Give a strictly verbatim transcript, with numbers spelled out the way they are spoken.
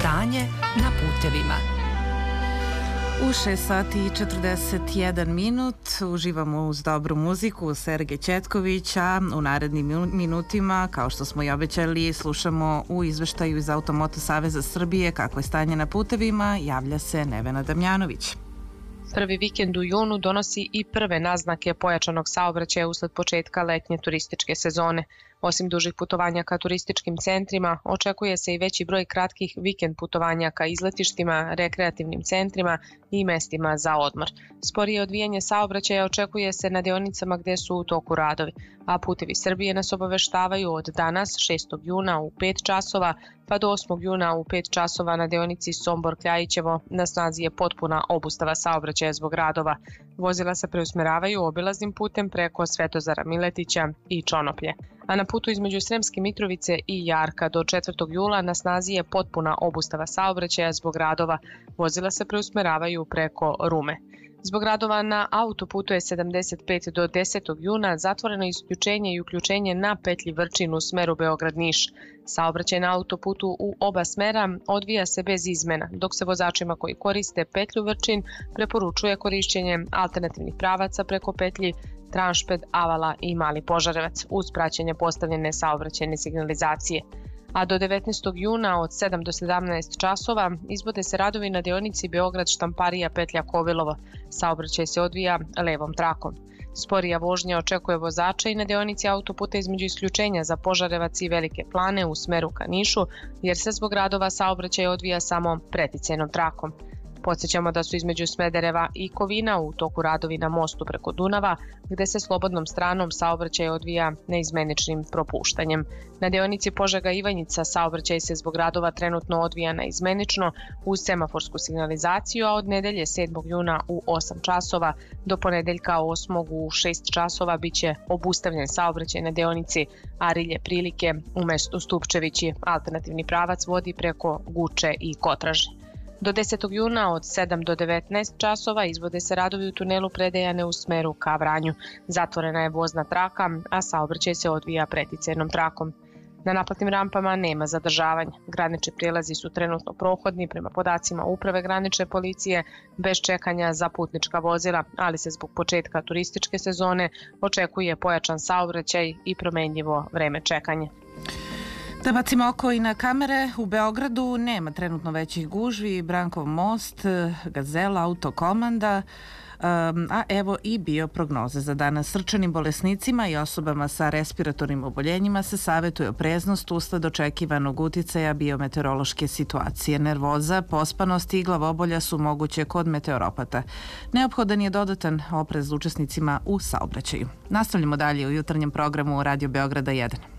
Stanje na putevima. U šest sati i četrdeset jedan minut uživamo uz dobru muziku Sergej Ćetković, a u narednim minutima, kao što smo i obećali, slušamo u izveštaju iz Automoto Saveza Srbije kako je stanje na putevima, javlja se Nevena Damjanović. Prvi vikend u junu donosi i prve naznake pojačanog saobraćaja usled početka letnje turističke sezone. Osim dužih putovanja ka turističkim centrima, očekuje se i veći broj kratkih vikend putovanja ka izletištima, rekreativnim centrima i mestima za odmor. Sporije odvijanje saobraćaja očekuje se na deonicama gde su u toku radovi, a Putevi Srbije nas obaveštavaju od danas, šestog juna u pet časova, pa do osmog juna u pet časova na deonici Sombor-Kljajićevo na snazi je potpuna obustava saobraćaja zbog radova. Vozila se preusmeravaju obilaznim putem preko Svetozara Miletića i Čonoplje. A na putu između Sremske Mitrovice i Jarka do četvrtog jula na snazi je potpuna obustava saobraćaja zbog radova. Vozila se preusmeravaju preko Rume. Zbog radova na autoputu je sedamdeset pet do desetog juna zatvoreno isključenje i uključenje na petlji Vrčin u smeru Beograd-Niš. Saobraćaj na autoputu u oba smera odvija se bez izmena, dok se vozačima koji koriste petlju Vrčin preporučuje korišćenje alternativnih pravaca preko petlji Tranšped, Avala i Mali Požarevac uz praćenje postavljene saobraćajne signalizacije. A do devetnaestog juna od sedam do sedamnaest časova izvode se radovi na deonici Beograd-Štamparija petlja Kovilovo. Saobraćaj se odvija levom trakom. Sporija vožnja očekuje vozača i na deonici autoputa između isključenja za Požarevac i Velike Plane u smeru ka Nišu, jer se zbog radova saobraćaj odvija samo preticajnom trakom. Podsjećamo da su između Smedereva i Kovina u toku radovi na mostu preko Dunava, gde se slobodnom stranom saobraćaj odvija neizmeničnim propuštanjem. Na deonici Požega-Ivanjica saobraćaj se zbog radova trenutno odvija neizmenično uz semaforsku signalizaciju, a od nedelje sedmog juna u osam časova do ponedeljka osmog u šest časova biće obustavljen saobraćaj na deonici Arilje Prilike u mestu Stupčevići. Alternativni pravac vodi preko Guče i Kotraže. Do desetog juna od sedam do devetnaest časova izvode se radovi u tunelu Predejane u smeru ka Vranju. Zatvorena je vozna traka, a saobraćaj se odvija preticajnom trakom. Na naplatnim rampama nema zadržavanja. Granični prijelazi su trenutno prohodni prema podacima Uprave granične policije bez čekanja za putnička vozila, ali se zbog početka turističke sezone očekuje pojačan saobraćaj i promenljivo vreme čekanja. Da bacimo oko i na kamere, u Beogradu nema trenutno većih gužvi, Brankov most, Gazela, Autokomanda, a evo i bioprognoze za danas. Srčanim bolesnicima i osobama sa respiratornim oboljenjima se savetuje opreznost usled očekivanog uticaja biometeorološke situacije. Nervoza, pospanost i glavobolja su moguće kod meteoropata. Neophodan je dodatan oprez učesnicima u saobraćaju. Nastavljamo dalje u jutarnjem programu Radio Beograda jedan.